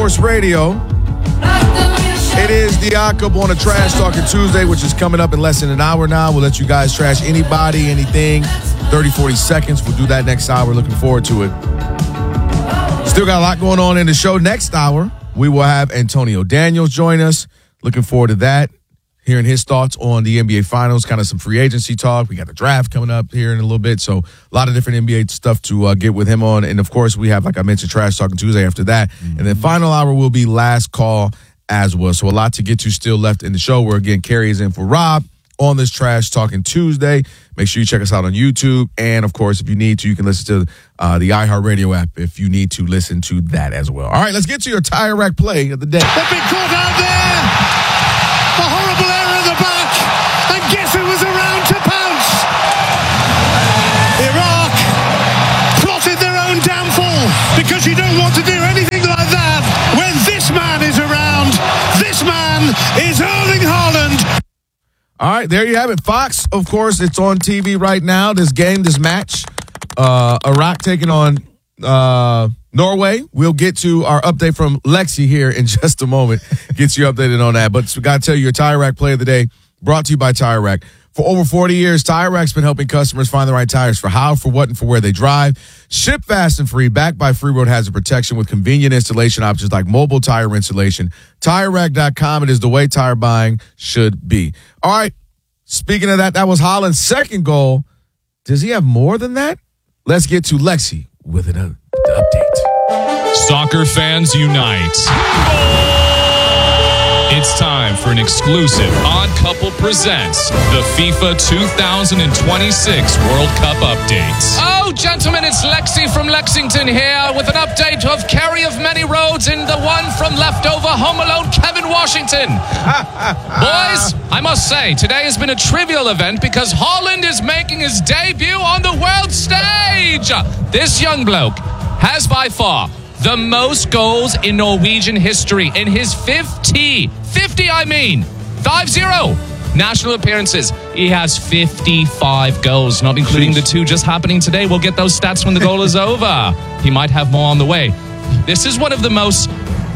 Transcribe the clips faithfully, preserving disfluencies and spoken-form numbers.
Sports Radio. It is the Jakob on a Trash Talking Tuesday, which is coming up in less than an hour now. We'll let you guys trash anybody, anything, thirty, forty seconds. We'll do that next hour. Looking forward to it. Still got a lot going on in the show. Next hour, we will have Antonio Daniels join us. Looking forward to that. Hearing his thoughts on the N B A Finals, kind of some free agency talk. We got the draft coming up here in a little bit, so a lot of different N B A stuff to uh, get with him on. And, of course, we have, like I mentioned, Trash Talking Tuesday after that. Mm-hmm. And then final hour will be last call as well. So a lot to get to still left in the show, where, again, Carrie is in for Rob on this Trash Talking Tuesday. Make sure you check us out on YouTube. And, of course, if you need to, you can listen to uh, the iHeartRadio app if you need to listen to that as well. All right, let's get to your Tire Rack play of the day. They've been caught out there. A horrible error at the back, and guess who was around to pounce? Iraq plotted their own downfall, because you don't want to do anything like that when this man is around. This man is Erling Haaland. All right, there you have it. Fox, of course, it's on T V right now. This game, this match, uh, Iraq taking on uh, Norway. We'll get to our update from Lexi here in just a moment. Gets you updated on that. But we got to tell you your Tire Rack play of the day, brought to you by Tire Rack. For over forty years, Tire Rack's been helping customers find the right tires for how, for what, and for where they drive. Ship fast and free, backed by Free Road Hazard Protection with convenient installation options like mobile tire installation. Tire Rack dot com. It is the way tire buying should be. All right. Speaking of that, that was Haaland's second goal. Does he have more than that? Let's get to Lexi with an uh, update. Soccer fans unite. It's time for an exclusive Odd Couple Presents the FIFA two thousand twenty-six World Cup updates. Oh, gentlemen, it's Lexi from Lexington here with an update of Kerry of Many Roads in the one from leftover Home Alone Kevin Washington. Boys, I must say, today has been a trivial event because Haaland is making his debut on the world stage. This young bloke has by far the most goals in Norwegian history in his fifty, fifty I mean, five zero national appearances. He has fifty-five goals, not including Jeez. the two just happening today. We'll get those stats when the goal is over. He might have more on the way. This is one of the most...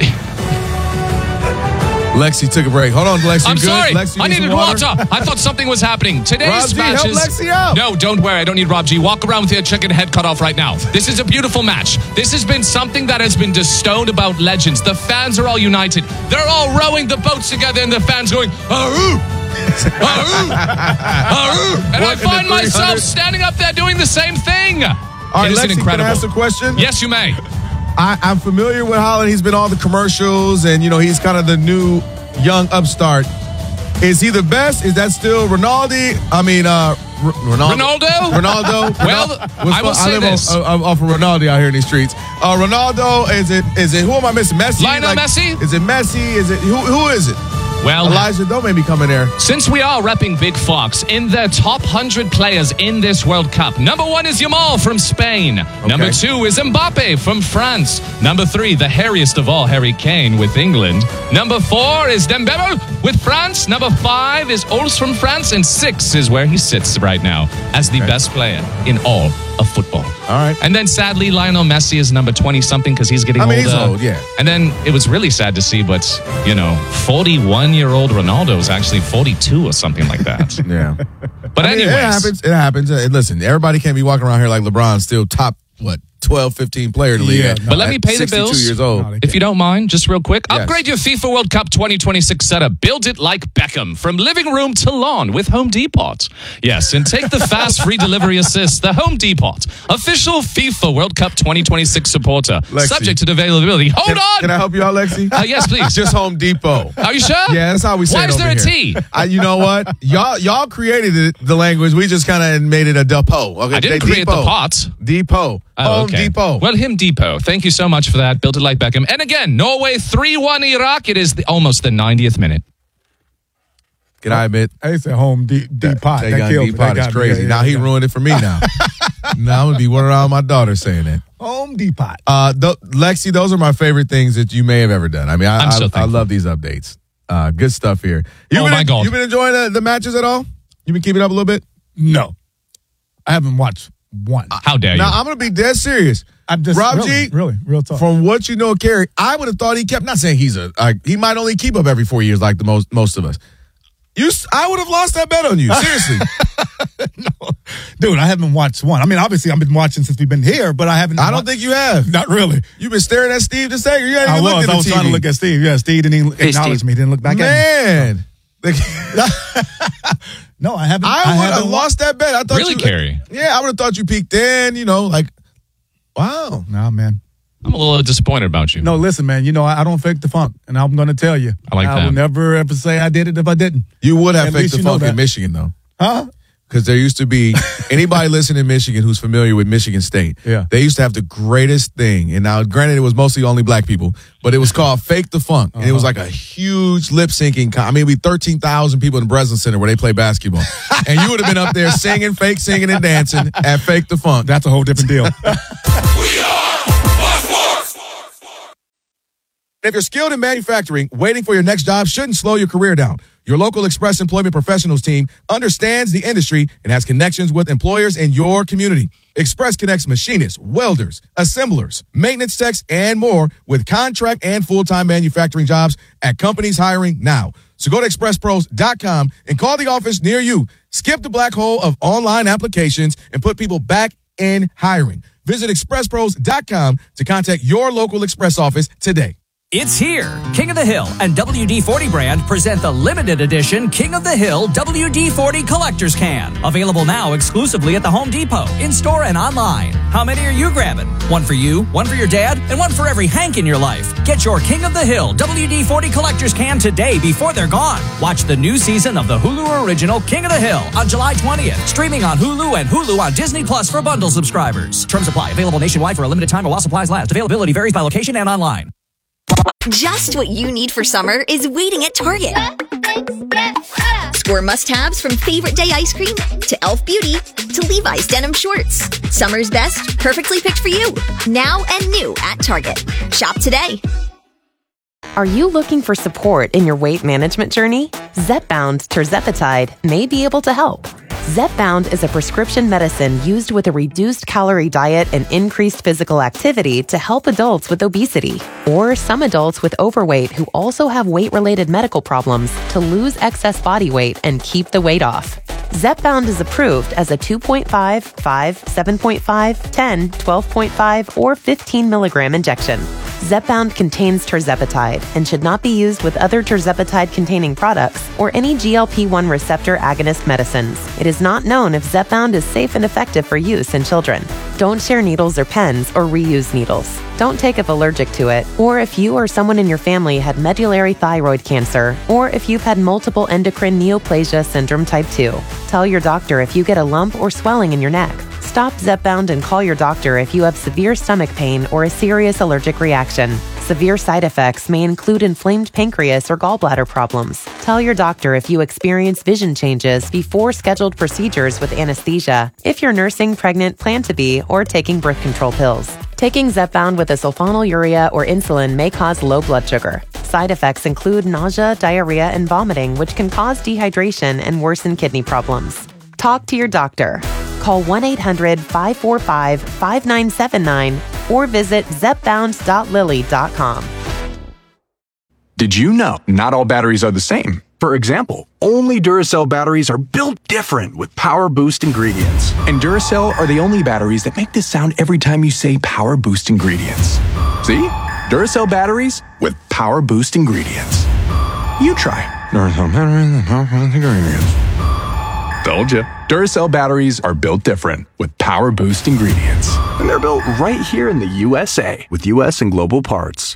Lexi took a break. Hold on, Lexi. I'm good? sorry. Lexi I needed water. water. I thought something was happening. Today's Rob G, match help is... Lexi out. No, don't worry. I don't need Rob G. Walk around with your chicken head cut off right now. This is a beautiful match. This has been something that has been bestowed about legends. The fans are all united. They're all rowing the boats together, and the fans going, Aroo! Aroo! Aroo! And I find myself standing up there doing the same thing. All right, it is Lexi, incredible. can I ask a question? Yes, you may. I, I'm familiar with Haaland. He's been on the commercials, and, you know, he's kind of the new young upstart. Is he the best? Is that still Ronaldo? I mean, uh, R- Ronaldo? Ronaldo? Ronaldo? Well, Ronaldo? I will say I live this. Off, off, off of Ronaldo out here in these streets. Uh, Ronaldo, is it, is it, who am I missing? Messi? Lionel Messi? Is it Messi? Is it, who, who is it? Well, Elijah, don't make me come in there. Since we are repping Big Fox in the top one hundred players in this World Cup, number one is Yamal from Spain. Okay. Number two is Mbappe from France. Number three, the hairiest of all, Harry Kane with England. Number four is Dembele with France. Number five is Ols from France. And six is where he sits right now as the okay. best player in all of football. All right. And then sadly, Lionel Messi is number twenty-something because he's getting I mean, older. he's old, yeah. And then it was really sad to see, but, you know, forty-one-year-old Ronaldo is actually forty-two or something like that. Yeah. But I mean, anyways. It happens. It happens. Uh, listen, everybody can't be walking around here like LeBron, still top, what, twelve, fifteen player in the league. Yeah, at, no, but let me pay the bills. sixty-two years old. No, if you don't mind, just real quick. Yes. Upgrade your FIFA World Cup twenty twenty-six setup. Build it like Beckham. From living room to lawn with Home Depot. Yes, and take the fast free delivery assist. The Home Depot. Official FIFA World Cup twenty twenty-six supporter. Lexi. Subject to availability. Hold Can, on. can I help you out, Lexi? Uh, yes, please. It's just Home Depot. Are you sure? Yeah, that's how we say Why it is over there a here. T? I, you know what? Y'all y'all created the, the language. We just kind of made it a depot. Okay? I didn't They create depot. the pot. Depot. Oh, Home okay. Depot. Well, him Depot. Thank you so much for that. Built it like Beckham. And again, Norway three one Iraq. It is the, almost the ninetieth minute. Can I admit? I said home deep deep pot. That, That that killed me. deep pot That is got me. crazy. Yeah, now yeah, he yeah. ruined it for me now. Now I'm going to be running around with my daughter saying that. Home Depot. Uh, th- Lexi, those are my favorite things that you may have ever done. I mean, I, I'm so I, I thankful. love these updates. Uh, good stuff here. You Oh, been, my God. You been enjoying the, the matches at all? You been keeping up a little bit? No, I haven't watched one. How dare you? Now, I'm going to be dead serious. I'm just Rob really, G, really, real talk. From what you know of Kerry, I would have thought he kept, not saying he's a, uh, he might only keep up every four years like the most most of us. You, I would have lost that bet on you, seriously. No. Dude, I haven't watched one. I mean, obviously, I've been watching since we've been here, but I haven't. I don't wa- think you have. Not really. You've been staring at Steve this second. You haven't I even was. looked at I the was T V. trying to look at Steve. Yeah, Steve didn't even Hey, acknowledge Steve. me. Didn't look back at me. Man. No, I haven't. I, I would have haven't wa- lost that bet. I thought Really, you, Kerry? Yeah, I would have thought you peaked then, you know, like, wow. No, man. I'm a little disappointed about you. No, listen, man. You know, I, I don't fake the funk, and I'm going to tell you. I like I that. will never, ever say I did it if I didn't. You would have At faked least the you know funk in that. Michigan, though. Huh? Because there used to be, anybody listening in Michigan who's familiar with Michigan State, Yeah. they used to have the greatest thing. And now, granted, it was mostly only black people, but it was called Fake the Funk. And it was like a huge lip syncing. Con- I mean, it'd be thirteen thousand people in the Breslin Center where they play basketball. And you would have been up there singing, fake singing, and dancing at Fake the Funk. That's a whole different deal. If you're skilled in manufacturing, waiting for your next job shouldn't slow your career down. Your local Express Employment Professionals team understands the industry and has connections with employers in your community. Express connects machinists, welders, assemblers, maintenance techs, and more with contract and full-time manufacturing jobs at companies hiring now. So go to express pros dot com and call the office near you. Skip the black hole of online applications and put people back in hiring. Visit express pros dot com to contact your local Express office today. It's here. King of the Hill and W D forty brand present the limited edition King of the Hill W D forty Collector's Can. Available now exclusively at the Home Depot, in-store and online. How many are you grabbing? One for you, one for your dad, and one for every Hank in your life. Get your King of the Hill W D forty Collector's Can today before they're gone. Watch the new season of the Hulu original King of the Hill on July twentieth. Streaming on Hulu and Hulu on Disney Plus for bundle subscribers. Terms apply. Available nationwide for a limited time while supplies last. Availability varies by location and online. Just what you need for summer is waiting at Target. Score must-haves from Favorite Day ice cream to e l f Beauty to Levi's denim shorts. Summer's best, perfectly picked for you. Now and new at Target. Shop today. Are you looking for support in your weight management journey? Zepbound tirzepatide may be able to help. Zepbound is a prescription medicine used with a reduced calorie diet and increased physical activity to help adults with obesity or some adults with overweight who also have weight-related medical problems to lose excess body weight and keep the weight off. Zepbound is approved as a two point five, five, seven point five, ten, twelve point five, or fifteen milligram injection. Zepbound contains tirzepatide and should not be used with other tirzepatide-containing products or any G L P one receptor agonist medicines. It is not known if Zepbound is safe and effective for use in children. Don't share needles or pens or reuse needles. Don't take if allergic to it, or if you or someone in your family had medullary thyroid cancer, or if you've had multiple endocrine neoplasia syndrome type two. Tell your doctor if you get a lump or swelling in your neck. Stop Zepbound and call your doctor if you have severe stomach pain or a serious allergic reaction. Severe side effects may include inflamed pancreas or gallbladder problems. Tell your doctor if you experience vision changes before scheduled procedures with anesthesia, if you're nursing, pregnant, plan to be, or taking birth control pills. Taking Zepbound with a sulfonylurea or insulin may cause low blood sugar. Side effects include nausea, diarrhea, and vomiting, which can cause dehydration and worsen kidney problems. Talk to your doctor. Call one eight hundred, five four five, five nine seven nine or visit zepbound dot lilly dot com. Did you know not all batteries are the same? For example, only Duracell batteries are built different with Power Boost ingredients. And Duracell are the only batteries that make this sound every time you say Power Boost ingredients. See? Duracell batteries with Power Boost ingredients. You try. Duracell batteries with Power Boost ingredients. Told ya. Duracell batteries are built different with Power Boost ingredients. And they're built right here in the U S A with U S and global parts.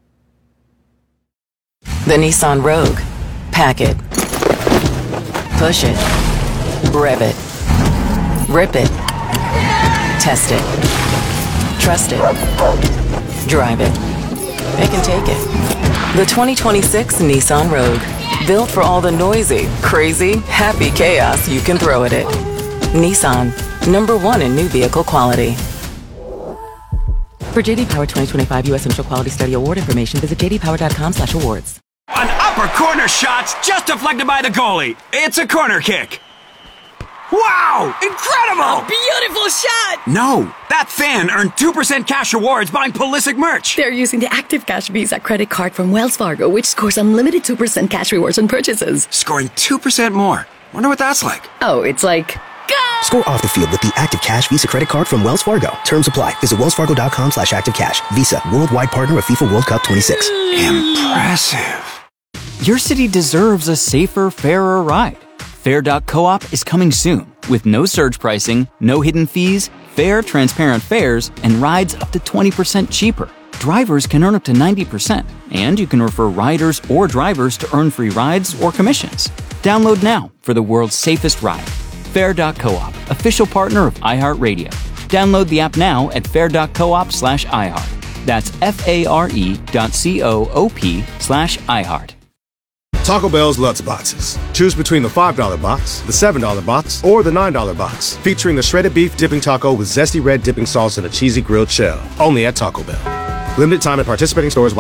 The Nissan Rogue. Pack it. Push it. Rev it. Rip it. Test it. Trust it. Drive it. It can take it. The twenty twenty-six Nissan Rogue. Built for all the noisy, crazy, happy chaos you can throw at it. Nissan. Number one in new vehicle quality. For J D Power twenty twenty-five U S Initial Quality Study Award information, visit j d power dot com slash awards. An upper corner shot's just deflected by the goalie. It's a corner kick. Wow! Incredible! Beautiful shot! No, that fan earned two percent cash rewards buying Pulisic merch. They're using the Active Cash Visa credit card from Wells Fargo, which scores unlimited two percent cash rewards on purchases. Scoring two percent more. Wonder what that's like. Oh, it's like... Go! Score off the field with the Active Cash Visa credit card from Wells Fargo. Terms apply. Visit wellsfargo.com slash active cash. Visa, worldwide partner of FIFA World Cup twenty-six. Impressive. Your city deserves a safer, fairer ride. Fair dot coop is coming soon with no surge pricing, no hidden fees, fair, transparent fares, and rides up to twenty percent cheaper. Drivers can earn up to ninety percent, and you can refer riders or drivers to earn free rides or commissions. Download now for the world's safest ride. Fair dot coop, official partner of iHeartRadio. Download the app now at fair dot coop slash iHeart. That's F-A-R-E dot C-O-O-P slash iHeart. Taco Bell's Lutz Boxes. Choose between the five dollar box, the seven dollar box, or the nine dollar box, featuring the shredded beef dipping taco with zesty red dipping sauce and a cheesy grilled shell. Only at Taco Bell. Limited time at participating stores.